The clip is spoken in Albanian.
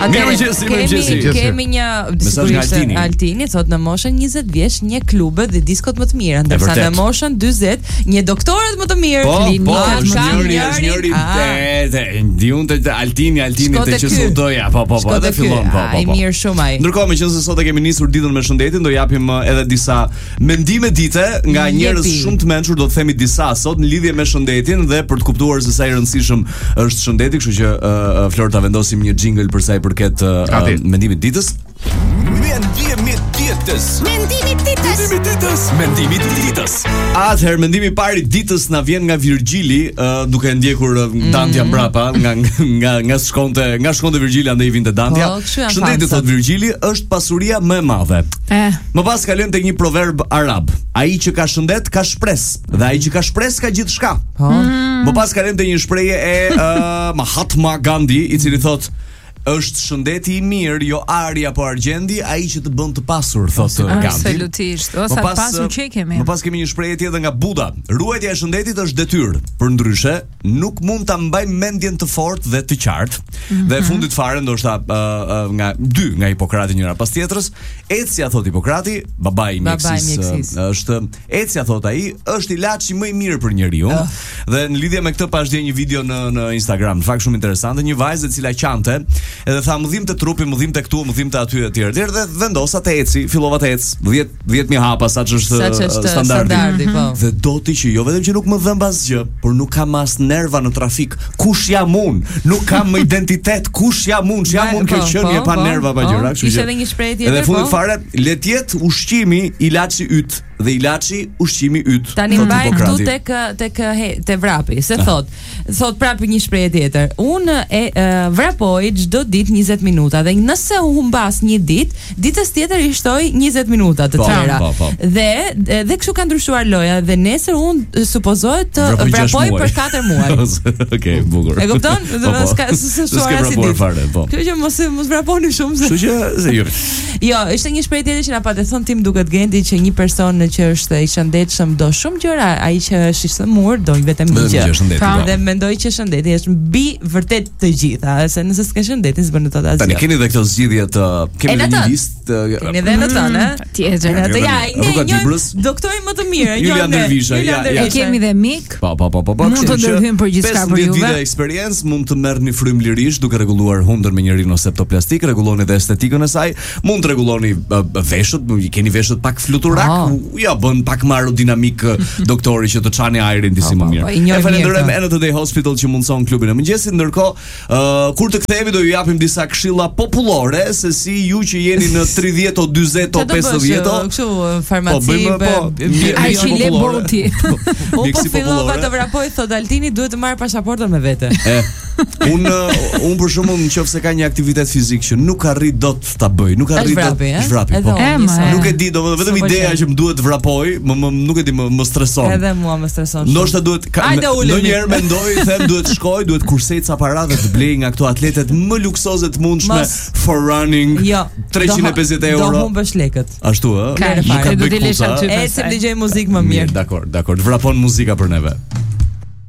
Kemi një Altini thot në moshën 20 vjeç një klubet dhe diskot më të mira, ndërsa në moshën 40 një doktoret më të mirë, njëri diunte Altini të që sudoja. Po, edhe fillon. Ai mirë shumë ai. Ndërkohë meqense sot e kemi nisur ditën me shëndetin, do japim edhe disa mendime dite nga njerëz shumë të mençur, do të themi disa sot në lidhje me shëndetin dhe për të kuptuar se sa i rëndësishëm është shëndeti, kështu që Florta vendosim një jingle për sa i përket mendimit ditës. Mendimi ditës. Atëherë mendimi i parë i ditës na vjen nga Virgjili, duke ndjekur Dantja mbrapa, nga shkonte Virgjili andaj vinte Dantja. Shëndeti thot Virgjili është pasuria më e madhe. Më pas kalojmë tek një proverb arab. Ai që ka shëndet ka shpresë dhe ai që ka shpresë ka gjithçka. Më pas kalojmë te një shprehje e Mahatma Gandhi, i cili thot është shëndeti i mirë, jo ari apo argjendi, ai që të bën të pasur, thotë Gandhi. Absolutisht. Ose të pasur që kemi. Më pas kemi një shprehje tjetër nga Buda. Ruajtja e shëndetit është detyrë, përndryshe nuk mund ta mbaj mendjen të fortë dhe të qartë. Dhe e fundit fare ndoshta nga Hipokrati njëra pas tjetrës, ecja thot Hipokrati, babai i mjekësisë, është ecja thot ai, është ilaçi më i mirë për njeriu. Dhe në lidhje me këtë pash dje një video në Instagram, në fakt shumë interesante, një vajzë e cila qante edhe tha më dhimbte trupi, më dhimbte këtu, më dhimbte aty etj. Dhe vendosa të eci, fillova të ec 10.000 hapa saç është standardi. Dhe doti që jo vetëm që nuk më dhëm asgjë, por nuk kam as nerva në trafik. Kush jam unë? Nuk kam më identitet. Kush jam unë? Jam unë kjo qenie pa nerva pa gjëra, kështu që. Ishte edhe një shprehje tjetër. Edhe fundit fare, le të jetë ushqimi ilaçi yt dhe ilaçi ushqimi yt. Tani mbaj këtu tek vrapi, se thot prapë një shprehje tjetër. Unë vrapoj çdo ditë 20 minuta dhe nëse u humbas një ditës tjetër i shtoj 20 minuta të tjera. Dhe kështu ka ndryshuar loja dhe nesër unë supozohet të vrapoj për 4 muaj. Okej, bukur. E kupton? Kjo që mos vraponi shumë. Kështu që jo, ishte një shprehje tjetër që na patë thon tim duket Gendi që një person që është i shëndetshëm do shumë gjëra, ai që është i smur do vetëm një gjë. Dhe mendoj që shëndeti është mbi vërtet të gjitha, se nëse s'ke shëndetin s'bën dot asgjë. Tani keni edhe këto zgjidhje të kemi një listë. Keni edhe në tonë, tjetër. Atë ja, doktori më të mirë, Julian Dervisha. E kemi dhe mik. Po. Mund të ndërhyjmë për gjithçka për juve. 15 vite eksperiencë, mund të merrni frymë lirisht duke rregulluar hundër me një rinoseptoplastik, rregulloni edhe estetikën e saj, mund të rregulloni veshët, keni veshët pak fluturak, ja bën pak më aerodinamik doktori që të çani ajrin disi më mirë. E falenderojmë Ena Today Hospital që mundson klubin e mëngjesit. Ndërkohë, kur të kthehemi do ju japim disa këshilla popullore se si ju që jeni në 30 o 40 o 50 o kështu farmaci ai që le boti. Po fillova të vrapoj, thot Altini, duhet të marr pasaportën me vete. Unë për shembull nëse ka një aktivitet fizik që nuk arrit dot ta bëj, nuk arrit dot zhvrapi. Nuk e di, vetëm ideja që më duhet vrapoj, nuk e di, më streson. Edhe mua më streson. Ndoshta duhet ndonjëherë mendoj, them duhet shkoj, duhet kursej ca para dhe të blej nga këto atletet më luksoze të mundshme for running. 350 euro. Do humbësh lekët. Ashtu ë? Do të lesh aty. E se dëgjoj muzikë më mirë. Dakor, vrapon muzika për neve.